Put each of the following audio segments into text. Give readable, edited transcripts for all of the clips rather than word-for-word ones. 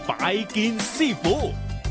拜見師傅。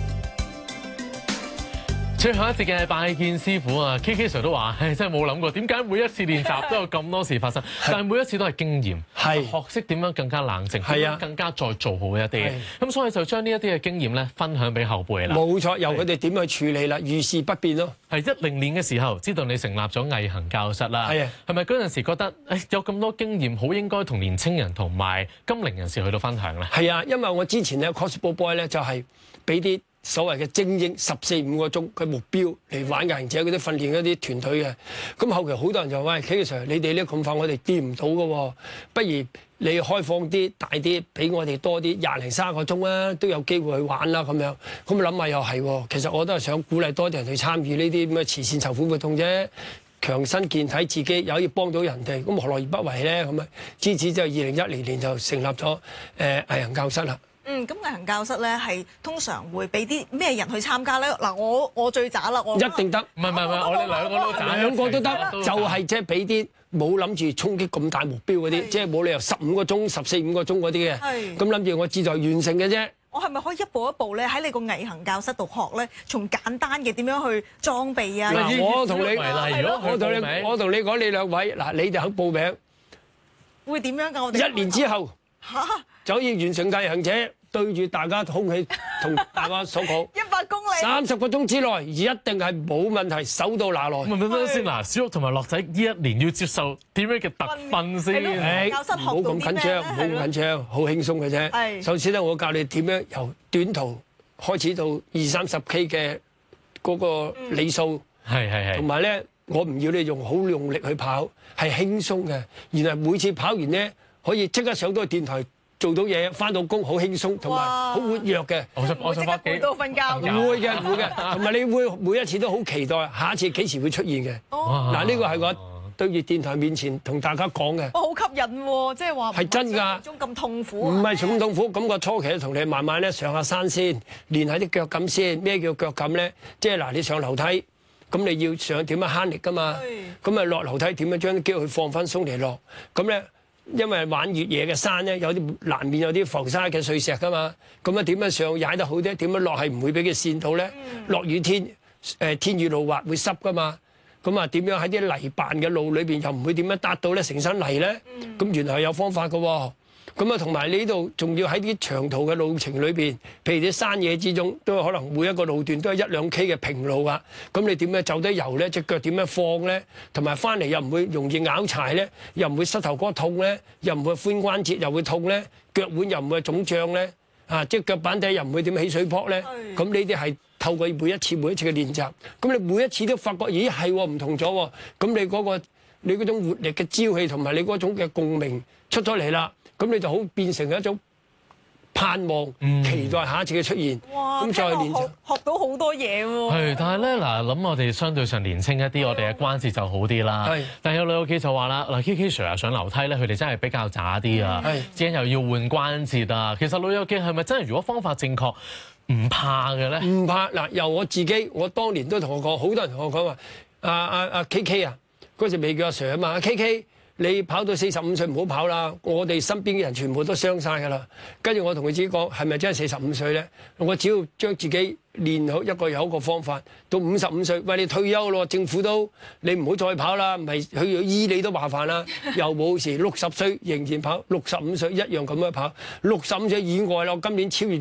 最後一節嘅拜見師傅啊 ，KK Sir 都話：，真係冇諗過，點解每一次練習都有咁多事發生？但係每一次都係經驗，係學識點樣更加冷靜，點樣更加再做好一啲嘅。咁所以就將呢一啲嘅經驗咧分享俾後輩啦。 冇錯，由佢哋點去處理啦，遇事不變咯。 係10年嘅時候，知道你成立咗毅行教室啦。係啊，係咪嗰陣時覺得有咁多經驗，好應該同年青人同埋金齡人士去到分享咧？ 係啊，因為我之前咧 Crossbow Boy 咧就係俾啲所謂嘅精英14-5個鐘嘅目標嚟玩嘅行者嗰啲訓練嗰啲團隊嘅，咁後期好多人就話：，喂 KK Sir，你哋呢咁快我哋掂唔到嘅喎，不如你開放啲大啲，俾我哋多啲20零30個鐘啊，都有機會去玩啦咁樣。咁諗下又係喎，其實我都係想鼓勵多啲人去參與呢啲咁嘅慈善籌款活動啫，強身健體自己，又可以幫到人哋，咁何樂而不為咧？咁啊，自此就2010年就成立咗毅行教室啦。 咁毅行教室咧係通常會俾啲咩人去參加咧？嗱，我最渣啦，我一定得。 唔係，我哋兩個都渣， 兩個都得，就係即係俾啲冇諗住衝擊咁大目標嗰啲，即係冇理由15個鐘、14-15個鐘嗰啲嘅。咁諗住我志在完成嘅啫。 我係咪可以一步一步咧喺你個毅行教室度學咧？從簡單嘅點樣去裝備啊？ 嗱，我同你講，你兩位嗱，你哋肯報名， 會點樣㗎？我哋 1年之後就可以完成毅行者。對住大家空氣同大家所講 100公里 30個鐘之內一定係冇問題，手到拿來。 問先嗱，小玉同埋樂仔呢1年要接受點樣嘅特訓先？ 唔好咁緊張，唔好咁緊張，好輕鬆嘅啫。首先咧，我教你點樣由短途開始到20-30K 嘅嗰個里數，同埋咧，我唔要你用好用力去跑，係輕鬆嘅。然後每次跑完咧，可以即刻上到電台。做到嘢，翻到工好輕鬆，同埋好活躍嘅。 我想翻幾到瞓覺。 唔會嘅，唔會嘅。同埋你會每一次都好期待，下一次幾時會出現嘅。嗱，呢個係我對住電台面前同大家講嘅。 好吸引喎！即係話係真㗎。 中咁痛苦。 唔係咁痛苦，咁個初期同你慢慢咧上下山先，練下啲腳感先。咩叫腳感咧？即係嗱，你上樓梯，咁你要上點樣慳力㗎嘛？咁啊落樓梯點樣將啲肌肉去放翻鬆嚟落？咁咧。因為玩越野嘅山咧，有啲難免有啲浮沙嘅碎石噶嘛，咁啊點樣上踩得好啲？點樣落係唔會俾佢跣到咧？落雨天，天雨路滑會濕噶嘛，咁啊點樣喺啲泥扮嘅路裏邊又唔會點樣搭到咧成身泥咧？咁原來係有方法噶喎。咁啊，同埋你呢度仲要喺啲長途嘅路程裏邊，譬如啲山野之中，都可能每一個路段都係1-2K 嘅平路啊。咁你點樣走得油咧？隻腳點樣放咧？同埋翻嚟又唔會容易拗柴咧，又唔會膝頭哥痛咧，又唔會髖關節又會痛咧，腳腕又唔會腫脹咧，即係腳板底又唔會點起水泡咧。咁呢啲係透過每一次嘅練習，咁你每一次都發覺，咦係喎唔同咗喎。咁你嗰種活力嘅朝氣同埋你嗰種嘅共鳴出咗嚟啦。咁你就好變成一種盼望、期待下一次嘅出現。 哇！ 咁再練習， 學到好多嘢喎。 係，但係咧嗱，諗我哋相對上年青一啲，我哋嘅關節就好啲啦。係，但係有老友記就話啦，嗱 KK Sir 啊，上樓梯咧，佢哋真係比較渣啲啊。係，自己又要換關節啊。其實老友記係咪真係如果方法正確，唔怕嘅咧？唔怕嗱，由我自己，我當年都同我講，好多人同我講話，KK 啊，嗰時未叫阿 Sir 啊嘛，KK。你跑到45歲唔好跑啦！我哋身邊嘅人全部都傷晒㗎啦。跟住我同佢自己講，係咪真係45歲咧？我只要將自己練好一個有一個方法，到55歲，喂你退休咯，政府都你唔好再跑啦，唔係佢要醫你都麻煩啦。又冇事，60歲仍然跑，65歲一樣咁樣跑，65歲以外咯，今年超越。